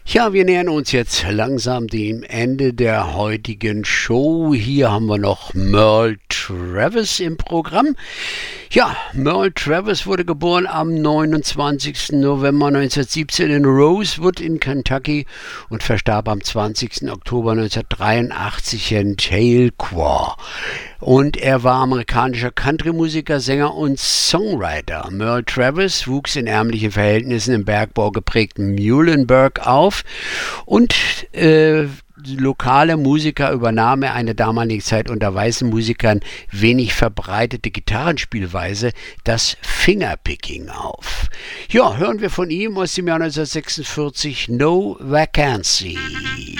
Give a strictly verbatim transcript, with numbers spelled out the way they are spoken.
Ja, wir nähern uns jetzt langsam dem Ende der heutigen Show. Hier haben wir noch Merle Travis im Programm. Ja, Merle Travis wurde geboren am neunundzwanzigsten November neunzehnhundertsiebzehn in Rosewood in Kentucky und verstarb am zwanzigsten Oktober neunzehnhundertdreiundachtzig in Tahlequah. Und er war amerikanischer Country-Musiker, Sänger und Songwriter. Merle Travis wuchs in ärmlichen Verhältnissen im Bergbau geprägten Muhlenberg auf und äh, lokale Musiker übernahm er eine damalige Zeit unter weißen Musikern wenig verbreitete Gitarrenspielweise, das Fingerpicking auf. Ja, hören wir von ihm aus dem Jahr neunzehnhundertsechsundvierzig No Vacancy.